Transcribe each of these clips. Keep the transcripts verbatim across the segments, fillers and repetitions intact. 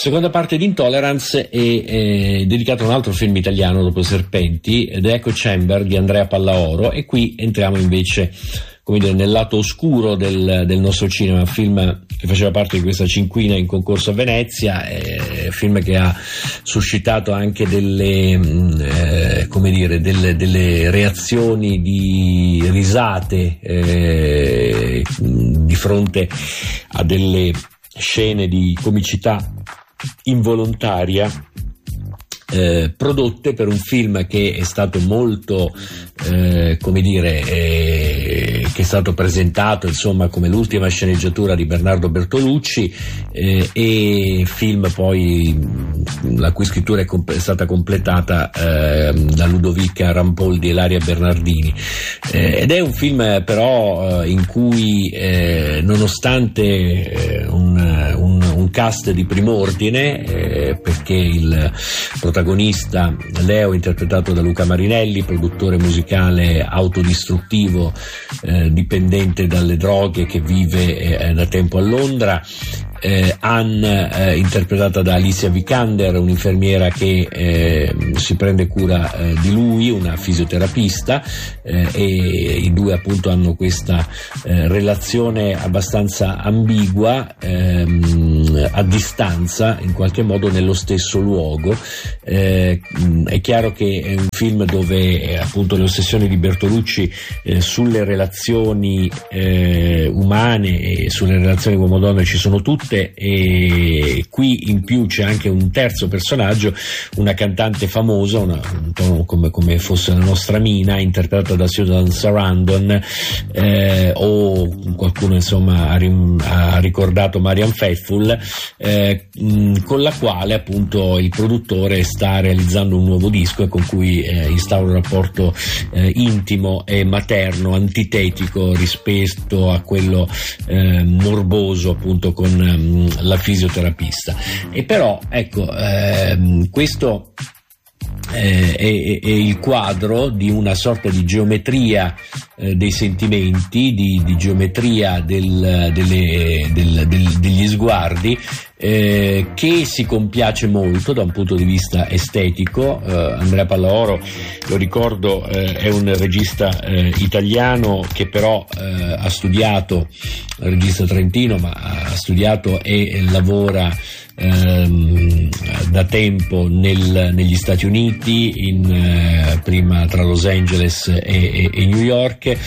seconda parte di Intolerance è, è dedicata a un altro film italiano dopo Serpenti, The Echo Chamber di Andrea Pallaoro, e qui entriamo invece, come dire, nel lato oscuro del, del nostro cinema, un film che faceva parte di questa cinquina in concorso a Venezia, eh, film che ha suscitato anche delle, eh, come dire, delle, delle reazioni di risate eh, di fronte a delle scene di comicità involontaria eh, prodotte per un film che è stato molto eh, come dire eh, che è stato presentato insomma come l'ultima sceneggiatura di Bernardo Bertolucci, eh, e film poi la cui scrittura è, comp- è stata completata eh, da Ludovica Rampoldi e Ilaria Bernardini, eh, ed è un film però eh, in cui eh, nonostante eh, un, un, un cast di prim'ordine, eh, perché il protagonista Leo, interpretato da Luca Marinelli, produttore musicale autodistruttivo, eh, dipendente dalle droghe, che vive eh, da tempo a Londra, eh, Anne, eh, interpretata da Alicia Vikander, un'infermiera che eh, si prende cura eh, di lui, una fisioterapista, eh, e i due appunto hanno questa eh, relazione abbastanza ambigua, ehm, a distanza in qualche modo nello stesso luogo. Eh, è chiaro che è un film dove eh, appunto le ossessioni di Bertolucci eh, sulle relazioni eh, umane e sulle relazioni uomo-donna ci sono tutte, e qui in più c'è anche un terzo personaggio, una cantante famosa, una, un po' come, come fosse la nostra Mina, interpretata da Susan Sarandon, eh, o qualcuno insomma ha, rim- ha ricordato Marianne Faithfull, eh, mh, con la quale appunto il produttore sta realizzando un nuovo disco e con cui eh, instaura un rapporto eh, intimo e materno, antitetico rispetto a quello eh, morboso appunto con eh, la fisioterapista. E però ecco, ehm, questo eh, è, è il quadro di una sorta di geometria eh, dei sentimenti, di, di geometria del, delle, del, del, degli sguardi, eh, che si compiace molto da un punto di vista estetico. eh, Andrea Pallaoro, lo ricordo, eh, è un regista eh, italiano che però eh, ha studiato, regista trentino, ma ha studiato e lavora ehm, da tempo nel, negli Stati Uniti, in, eh, prima tra Los Angeles e, e, e New York.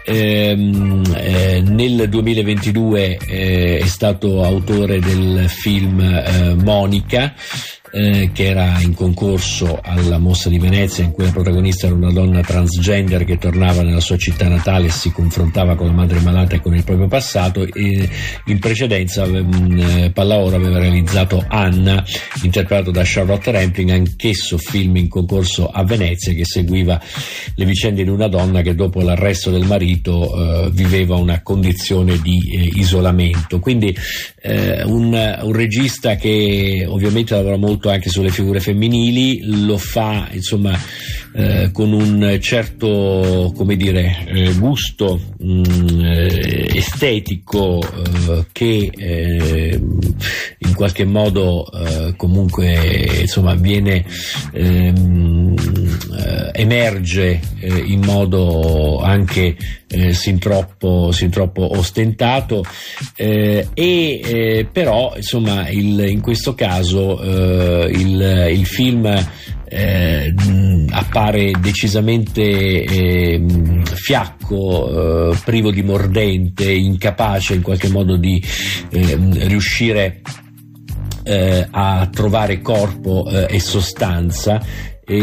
Ehm, eh, nel duemilaventidue eh, è stato autore del film eh, Monica, eh, che era in concorso alla Mostra di Venezia, in cui la protagonista era una donna transgender che tornava nella sua città natale e si confrontava con la madre malata e con il proprio passato. E in precedenza eh, Pallaoro aveva realizzato Anna, interpretato da Charlotte Rampling, anch'esso film in concorso a Venezia, che seguiva le vicende di una donna che dopo l'arresto del marito eh, viveva una condizione di eh, isolamento. Quindi eh, un, un regista che ovviamente lavora molto anche sulle figure femminili, lo fa insomma eh, con un certo, come dire, eh, gusto mh, eh, estetico eh, che eh, in qualche modo eh, comunque insomma viene ehm, eh, emerge eh, in modo anche eh, sin troppo sin troppo ostentato, eh, e eh, però insomma il, in questo caso eh, il, il film eh, appare decisamente eh, fiacco, eh, privo di mordente, incapace in qualche modo di eh, riuscire eh, a trovare corpo eh, e sostanza. E,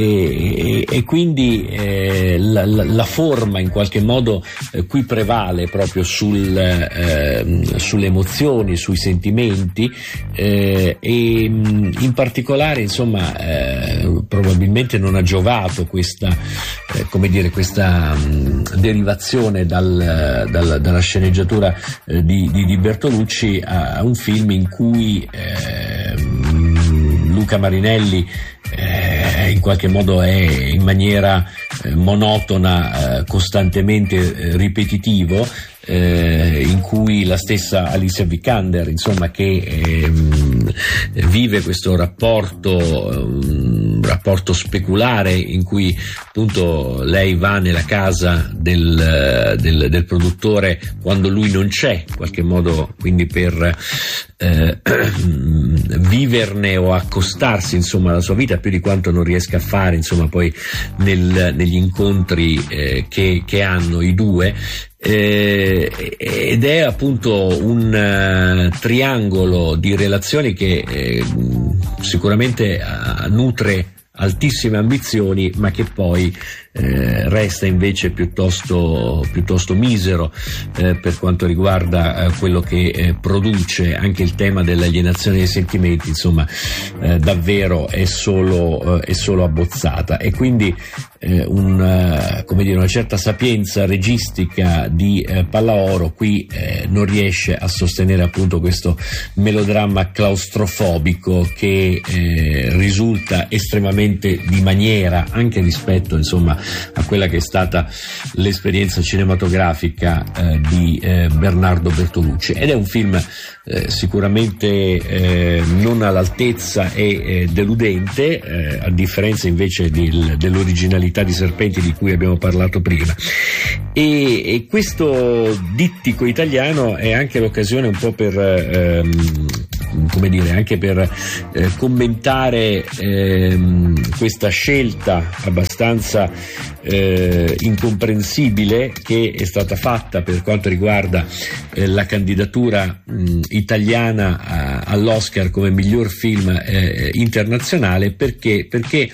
e, e quindi eh, la, la, la forma in qualche modo eh, qui prevale proprio sul, eh, sulle emozioni, sui sentimenti, eh, e in particolare insomma eh, probabilmente non ha giovato questa eh, come dire questa mh, derivazione dal, dal, dalla sceneggiatura eh, di, di, di Bertolucci a, a un film in cui eh, Luca Marinelli eh, in qualche modo è in maniera eh, monotona, eh, costantemente eh, ripetitivo, eh, in cui la stessa Alicia Vikander, insomma, che ehm, vive questo rapporto, un rapporto speculare in cui appunto lei va nella casa del, del, del produttore quando lui non c'è, in qualche modo, quindi per eh, viverne o accostarsi insomma alla sua vita più di quanto non riesca a fare insomma poi nel, negli incontri eh, che, che hanno i due. Eh, ed è appunto un uh, triangolo di relazioni che eh, sicuramente uh, nutre altissime ambizioni, ma che poi eh, resta invece piuttosto, piuttosto misero eh, per quanto riguarda eh, quello che eh, produce. Anche il tema dell'alienazione dei sentimenti insomma eh, davvero è solo, eh, è solo abbozzata, e quindi eh, un, uh, come dire, una certa sapienza registica di eh, Pallaoro qui eh, non riesce a sostenere appunto questo melodramma claustrofobico che eh, risulta estremamente di maniera, anche rispetto insomma a quella che è stata l'esperienza cinematografica eh, di eh, Bernardo Bertolucci, ed è un film eh, sicuramente eh, non all'altezza e eh, deludente, eh, a differenza invece di, dell'originalità di Serpenti di cui abbiamo parlato prima, e, e questo dittico italiano è anche l'occasione un po' per ehm, come dire, anche per eh, commentare ehm, questa scelta abbastanza eh, incomprensibile che è stata fatta per quanto riguarda eh, la candidatura mh, italiana a, all'Oscar come miglior film eh, internazionale, perché, perché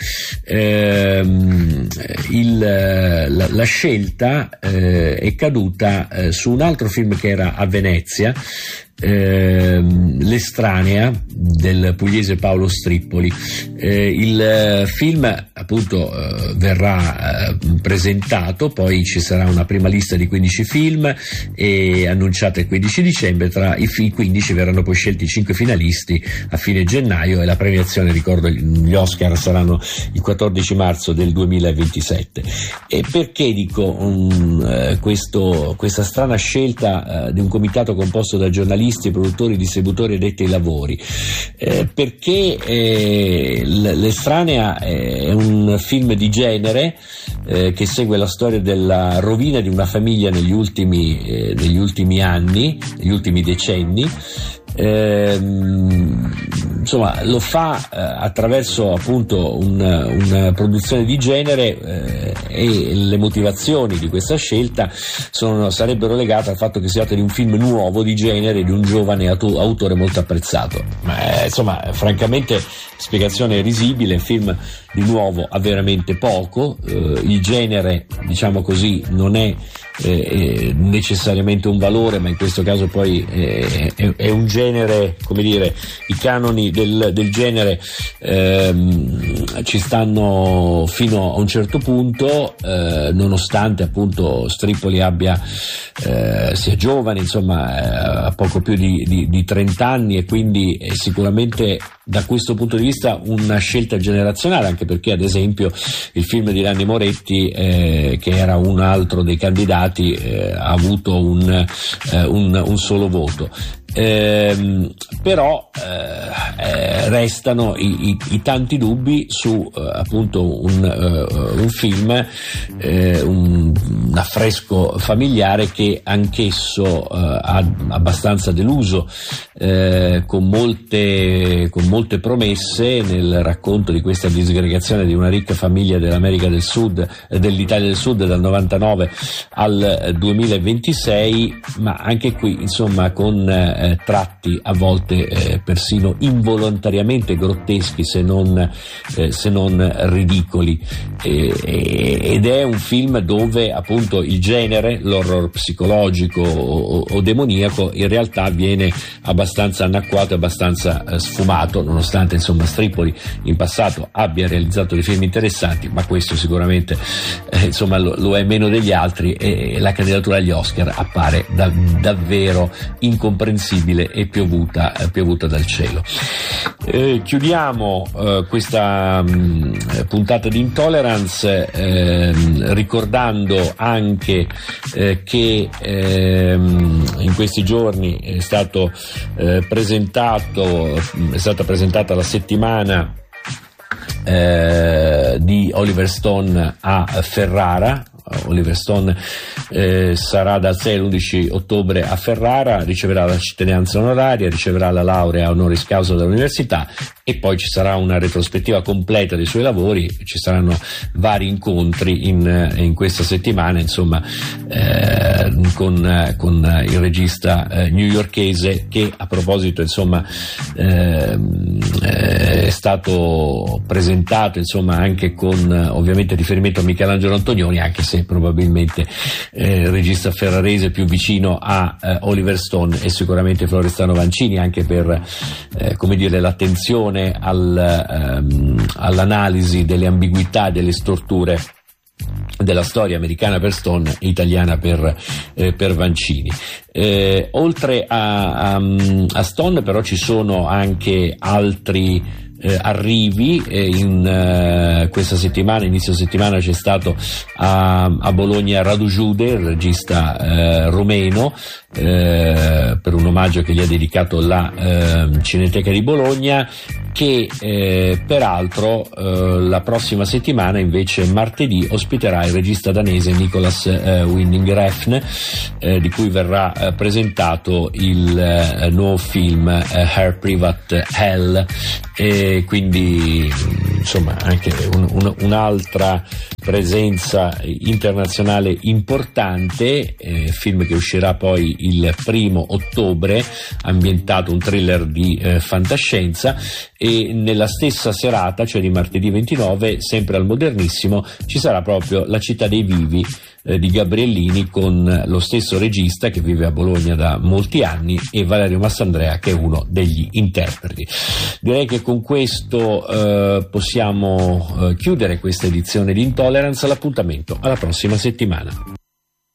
ehm, il, la, la scelta eh, è caduta eh, su un altro film che era a Venezia, Eh, L'estranea del pugliese Paolo Strippoli. Eh, il eh, film appunto eh, verrà eh, presentato, poi ci sarà una prima lista di quindici film e annunciata il quindici dicembre. Tra i, i quindici verranno poi scelti cinque finalisti a fine gennaio, e la premiazione, ricordo, gli Oscar saranno il quattordici marzo del duemilaventisette. E perché dico um, eh, questo, questa strana scelta eh, di un comitato composto da giornalisti, produttori, distributori e addetti ai lavori? Eh, perché eh, L'estranea è un film di genere eh, che segue la storia della rovina di una famiglia negli ultimi, eh, negli ultimi anni, negli ultimi decenni. Eh, insomma lo fa eh, attraverso appunto un, una produzione di genere eh, e le motivazioni di questa scelta sono, sarebbero legate al fatto che si tratta di un film nuovo di genere di un giovane auto, autore molto apprezzato. Ma eh, insomma francamente spiegazione risibile, il film di nuovo ha veramente poco, eh, il genere diciamo così non è eh, necessariamente un valore, ma in questo caso poi eh, è, è un genere, come dire, i canoni del, del genere ehm, ci stanno fino a un certo punto, eh, nonostante appunto Strippoli abbia eh, sia giovane, insomma ha poco più di, di, di trenta anni, e quindi è sicuramente da questo punto di vista una scelta generazionale, anche perché ad esempio il film di Nanni Moretti eh, che era un altro dei candidati eh, ha avuto un, eh, un, un solo voto. Eh, però eh, eh, restano i, i, i tanti dubbi su eh, appunto un, uh, un film, eh, un, un affresco familiare che anch'esso eh, ha abbastanza deluso, eh, con molte con molte promesse nel racconto di questa disgregazione di una ricca famiglia dell'America del Sud, eh, dell'Italia del Sud dal novantanove al duemilaventisei, ma anche qui insomma con eh, Eh, tratti a volte eh, persino involontariamente grotteschi, se non, eh, se non ridicoli, eh, ed è un film dove appunto il genere, l'horror psicologico o, o demoniaco, in realtà viene abbastanza annacquato e abbastanza eh, sfumato, nonostante insomma Strippoli in passato abbia realizzato dei film interessanti, ma questo sicuramente eh, insomma lo, lo è meno degli altri, e la candidatura agli Oscar appare da, davvero incomprensibile possibile e piovuta, eh, piovuta dal cielo. Eh, chiudiamo eh, questa mh, puntata di Intolerance eh, ricordando anche eh, che eh, in questi giorni è stato eh, presentato è stata presentata la settimana eh, di Oliver Stone a Ferrara. Oliver Stone eh, sarà dal sei all'undici ottobre a Ferrara, riceverà la cittadinanza onoraria, riceverà la laurea honoris causa dall'università e poi ci sarà una retrospettiva completa dei suoi lavori, ci saranno vari incontri in, in questa settimana, insomma, eh, con, con il regista eh, newyorkese che, a proposito, insomma, eh, è stato presentato, insomma, anche con ovviamente riferimento a Michelangelo Antonioni, anche se probabilmente eh, il regista ferrarese più vicino a eh, Oliver Stone è sicuramente Florestano Vancini, anche per eh, come dire, l'attenzione al, ehm, all'analisi delle ambiguità, delle storture della storia americana per Stone e italiana per, eh, per Vancini. Eh, oltre a, a, a Stone però ci sono anche altri Eh, arrivi eh, in eh, questa settimana, inizio settimana c'è stato a, a Bologna Radu Jude, il regista eh, romeno, eh, per un omaggio che gli ha dedicato la eh, Cineteca di Bologna, che eh, peraltro eh, la prossima settimana, invece martedì, ospiterà il regista danese Nicolas eh, Winding Refn, eh, di cui verrà eh, presentato il eh, nuovo film eh, Her Private Hell, e quindi insomma anche un, un, un'altra presenza internazionale importante, eh, film che uscirà poi il primo ottobre, ambientato, un thriller di eh, fantascienza. E nella stessa serata, cioè di martedì ventinove, sempre al Modernissimo, ci sarà proprio La città dei vivi eh, di Gabriellini, con lo stesso regista che vive a Bologna da molti anni e Valerio Massandrea, che è uno degli interpreti. Direi che con questo eh, possiamo eh, chiudere questa edizione di Intolerance. L'appuntamento alla prossima settimana.